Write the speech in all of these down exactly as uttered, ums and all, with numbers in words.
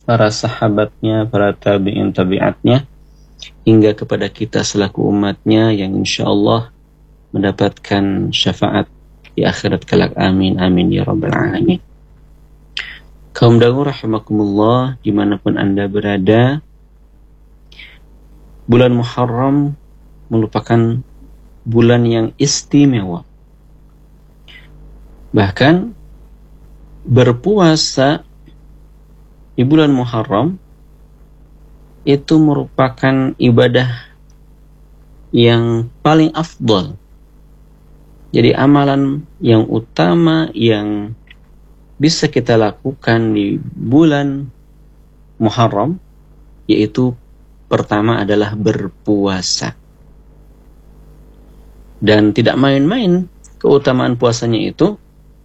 para sahabatnya, para tabi'in tabi'atnya, hingga kepada kita selaku umatnya yang insya Allah mendapatkan syafaat di akhirat kelak. Amin, amin ya rabbal alamin. Kaum dangu rahimakumullah, dimanapun anda berada, bulan Muharram merupakan bulan yang istimewa. Bahkan berpuasa di bulan Muharram itu merupakan ibadah yang paling afdal. Jadi amalan yang utama yang bisa kita lakukan di bulan Muharram, yaitu pertama adalah berpuasa. Dan tidak main-main, keutamaan puasanya itu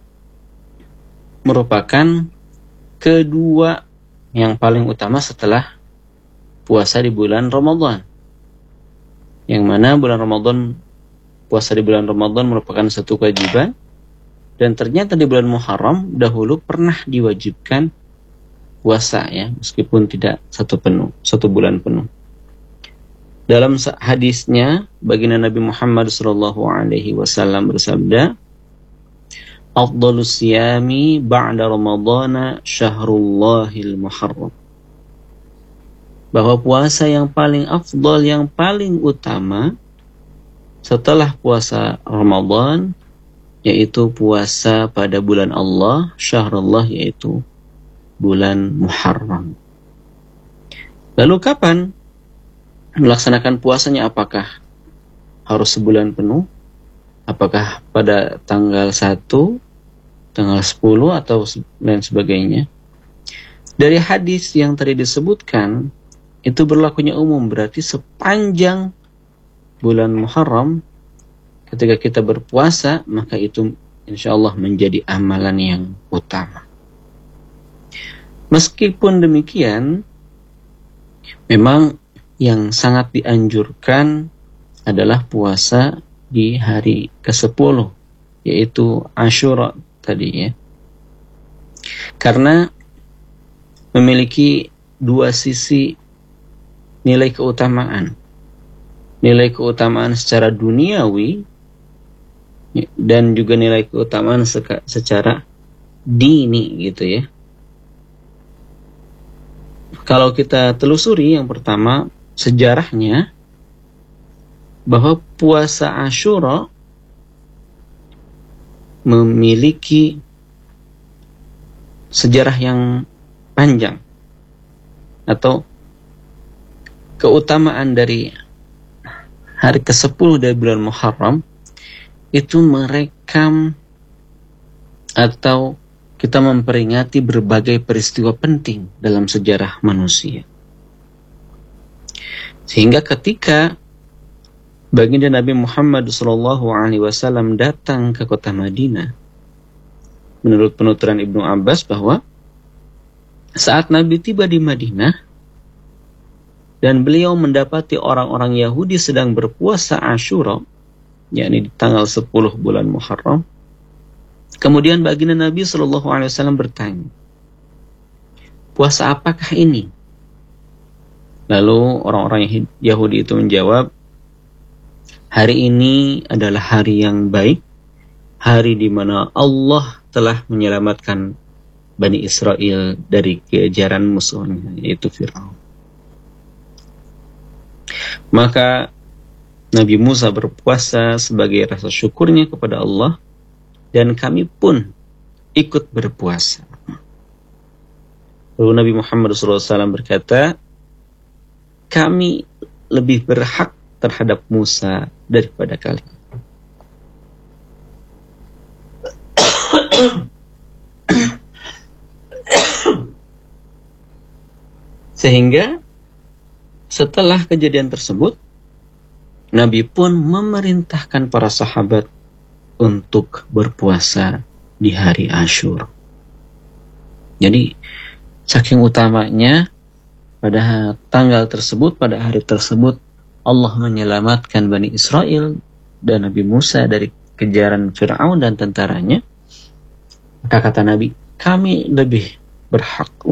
merupakan kedua yang paling utama setelah puasa di bulan Ramadan. Yang mana bulan Ramadan, puasa di bulan Ramadan merupakan satu kewajiban, dan ternyata di bulan Muharram dahulu pernah diwajibkan puasa, ya, meskipun tidak satu penuh, satu bulan penuh. Dalam hadisnya, baginda Nabi Muhammad sallallahu alaihi wasallam bersabda, "Afdhalus siyami ba'da Ramadhana syahrullahil Muharram." Bahwa puasa yang paling afdal, yang paling utama setelah puasa Ramadan, yaitu puasa pada bulan Allah, syahrullah, yaitu bulan Muharram. Lalu kapan melaksanakan puasanya? Apakah harus sebulan penuh? Apakah pada tanggal satu, tanggal sepuluh, atau lain sebagainya? Dari hadis yang tadi disebutkan, itu berlakunya umum, berarti sepanjang bulan Muharram ketika kita berpuasa, maka itu insya Allah menjadi amalan yang utama. Meskipun demikian, memang yang sangat dianjurkan adalah puasa di hari kesepuluh, yaitu Asyura tadi, ya. Karena memiliki dua sisi nilai keutamaan. Nilai keutamaan secara duniawi dan juga nilai keutamaan secara dini, gitu ya. Kalau kita telusuri, yang pertama sejarahnya, bahwa puasa Asyura memiliki sejarah yang panjang, atau keutamaan dari hari kesepuluh dari bulan Muharram itu merekam atau kita memperingati berbagai peristiwa penting dalam sejarah manusia. Sehingga ketika baginda Nabi Muhammad shallallahu alaihi wasallam datang ke kota Madinah, menurut penuturan Ibnu Abbas bahwa saat Nabi tiba di Madinah dan beliau mendapati orang-orang Yahudi sedang berpuasa Asyura, yakni di tanggal sepuluh bulan Muharram, kemudian baginda Nabi shallallahu alaihi wasallam bertanya, puasa apakah ini? Lalu orang-orang Yahudi itu menjawab, hari ini adalah hari yang baik, hari di mana Allah telah menyelamatkan Bani Israel dari kejaran musuhnya, yaitu Fir'aun. Maka Nabi Musa berpuasa sebagai rasa syukurnya kepada Allah, dan kami pun ikut berpuasa. Lalu Nabi Muhammad shallallahu alaihi wasallam berkata, kami lebih berhak terhadap Musa daripada kalian. Sehingga setelah kejadian tersebut, Nabi pun memerintahkan para sahabat untuk berpuasa di hari Asyura. Jadi saking utamanya pada tanggal tersebut, pada hari tersebut, Allah menyelamatkan Bani Israel dan Nabi Musa dari kejaran Fir'aun dan tentaranya. Maka kata Nabi, kami lebih berhak